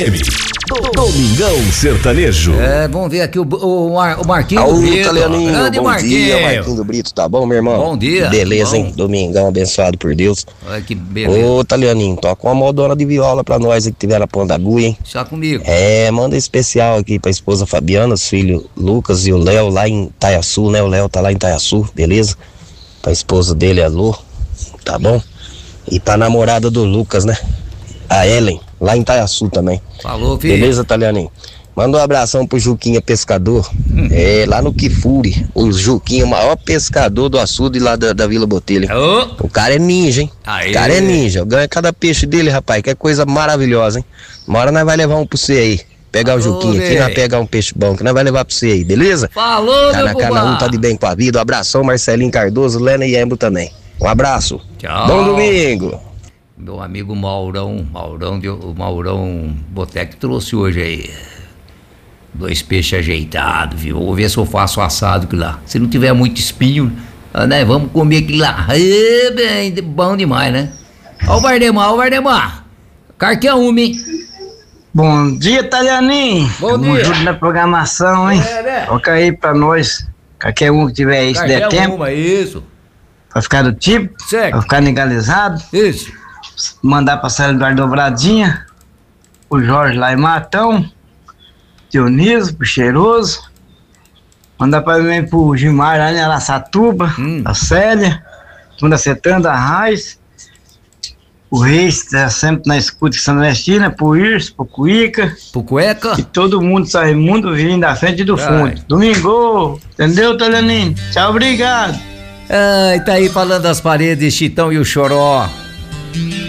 Domingão Sertanejo. Vamos ver aqui o Marquinhos. Alô, Brito. Italianinho, Grande bom dia, Marquinhos. Marquinhos do Brito, tá bom, meu irmão? Bom dia. Beleza, Bom. hein? Domingão abençoado por Deus. Olha que beleza. Ô, Italianinho, toca uma moldona de viola pra nós aí que tiver na ponta da agulha, hein? Só comigo. Manda especial aqui pra esposa Fabiana, os filhos Lucas e o Léo lá em Itaiaçu, né? O Léo tá lá em Itaiaçu, beleza? Pra esposa dele, a Lu, tá bom? E pra namorada do Lucas, né? A Ellen, lá em Itaiaçu também. Falou, filho. Beleza, Italianinho? Manda um abração pro Juquinha Pescador, lá no Kifuri. O Juquinha, o maior pescador do açude lá da Vila Botelho. O cara é ninja, hein? Aê. O cara é ninja. Ganha cada peixe dele, rapaz, que é coisa maravilhosa, hein? Uma hora nós vai levar um pro você aí. Pegar o Juquinha aqui, nós pegar um peixe bom, que nós vai levar pro você aí, beleza? Falou, meu Cada um tá de bem com a vida. Um abração, Marcelinho Cardoso, Lena e Embo também. Um abraço. Tchau. Bom domingo. Meu amigo Maurão Botec trouxe hoje aí 2 peixes ajeitados, viu? Vou ver se eu faço assado aqui lá. Se não tiver muito espinho, né? Vamos comer aquilo lá. Bem, bom demais, né? Ó o Vardemar. Carqueuma, hein? Bom dia, Italianinho. Bom dia. Tamo junto na programação, hein? Né? Toca aí pra nós. Qualquer um que tiver aí, se der tempo. Isso. Pra ficar do tipo. Certo. Pra ficar legalizado. Isso. Mandar pra Célia Eduardo Dobradinha. O Jorge lá em Matão. Dionísio, pro Cheiroso. Mandar pra mim pro Gilmar lá em Araçatuba. A Célia. Tunda Setanda, a Raiz. O Reis tá sempre na escuta de Santa Ernestina, pro Irso, pro Cuica. Pro Cueca. E todo mundo sai mundo vindo da frente e do fundo. Domingo, entendeu, Talianinho? Tchau, obrigado. Tá aí falando das paredes, Chitão e o Choró.